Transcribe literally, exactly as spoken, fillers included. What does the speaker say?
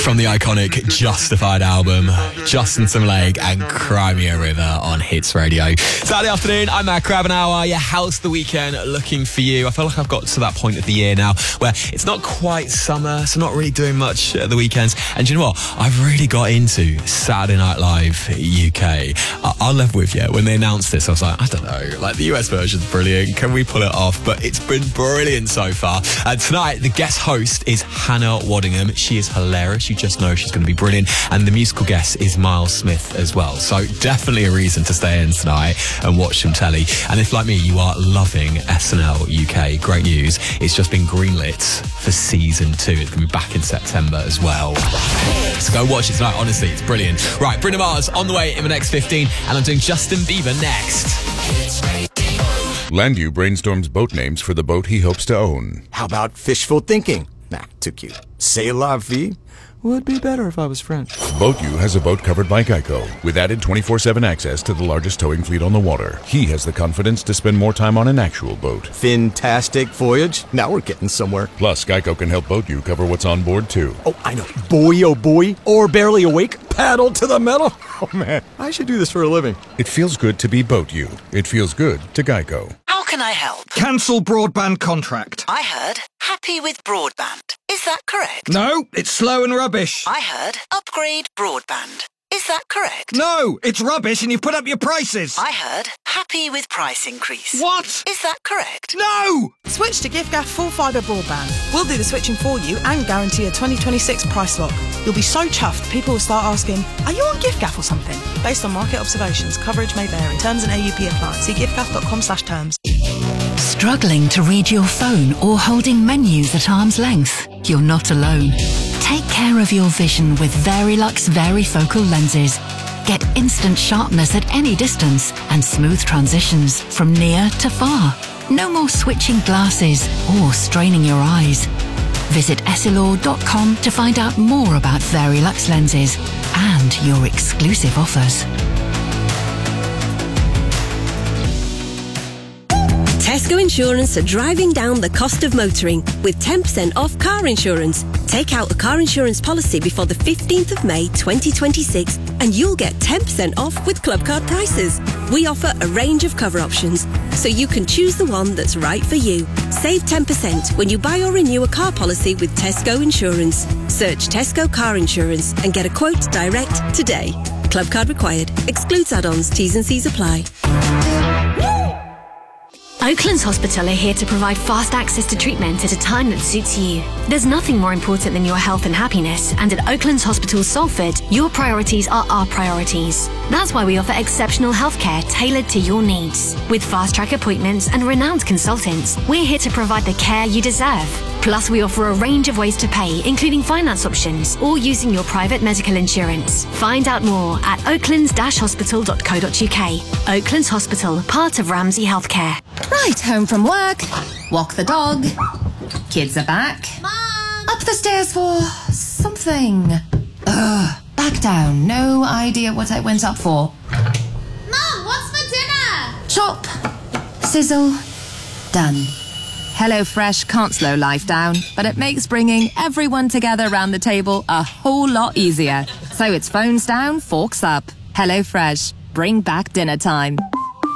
From the iconic Justified album, Justin Timberlake and Cry Me a River on Hits Radio. Saturday afternoon, I'm Matt Cravenhour. Yeah, how's the weekend looking for you? I feel like I've got to that point of the year now where it's not quite summer, so I'm not really doing much at the weekends. And do you know what? I've really got into Saturday Night Live U K. I- I'll live with you. When they announced this, I was like, I don't know, like the U S version's brilliant. Can we pull it off? But it's been brilliant so far. And tonight, the guest host is Hannah Waddingham. She is hilarious. You just know she's going to be brilliant. And the musical guest is Miles Smith as well. So definitely a reason to stay in tonight and watch some telly. And if, like me, you are loving S N L U K, great news. It's just been greenlit for season two. It's going to be back in September as well. So go watch it tonight. Honestly, it's brilliant. Right, Bruno Mars on the way in the next fifteen. And I'm doing Justin Bieber next. Landu brainstorms boat names for the boat he hopes to own. How about fishful thinking? Nah, too cute. C'est la vie? Would be better if I was French. BoatU has a boat covered by Geico, with added twenty-four seven access to the largest towing fleet on the water. He has the confidence to spend more time on an actual boat. Fantastic voyage. Now we're getting somewhere. Plus, Geico can help BoatU cover what's on board, too. Oh, I know. Boy, oh boy. Or barely awake. Paddle to the metal. Oh, man. I should do this for a living. It feels good to be BoatU. It feels good to Geico. How can I help? Cancel broadband contract. I heard happy with broadband. Is that correct? No, it's slow and rubbish. I heard upgrade broadband. Is that correct? No, it's rubbish and you've put up your prices. I heard happy with price increase. What? Is that correct? No! Switch to giffgaff full fibre broadband. We'll do the switching for you and guarantee a twenty twenty-six price lock. You'll be so chuffed, people will start asking, are you on giffgaff or something? Based on market observations, coverage may vary. Terms and A U P apply. See giffgaff.com slash terms. Struggling to read your phone or holding menus at arm's length? You're not alone. Take care of your vision with Verilux Varifocal lenses. Get instant sharpness at any distance and smooth transitions from near to far. No more switching glasses or straining your eyes. Visit essilor dot com to find out more about Verilux lenses and your exclusive offers. Tesco Insurance are driving down the cost of motoring with ten percent off car insurance. Take out a car insurance policy before the fifteenth of May twenty twenty-six and you'll get ten percent off with Club Card prices. We offer a range of cover options so you can choose the one that's right for you. Save ten percent when you buy or renew a car policy with Tesco Insurance. Search Tesco Car Insurance and get a quote direct today. Club Card required. Excludes add-ons. T's and C's apply. Oaklands Hospital are here to provide fast access to treatment at a time that suits you. There's nothing more important than your health and happiness, and at Oaklands Hospital Salford, your priorities are our priorities. That's why we offer exceptional healthcare tailored to your needs. With fast-track appointments and renowned consultants, we're here to provide the care you deserve. Plus, we offer a range of ways to pay, including finance options or using your private medical insurance. Find out more at oaklands dash hospital dot co dot uk. Oaklands Hospital, part of Ramsay Healthcare. Right, home from work, walk the dog, kids are back. Mom! Up the stairs for something. Ugh, back down, no idea what I went up for. Mom, what's for dinner? Chop, sizzle, done. HelloFresh can't slow life down, but it makes bringing everyone together around the table a whole lot easier. So it's phones down, forks up. HelloFresh, bring back dinner time.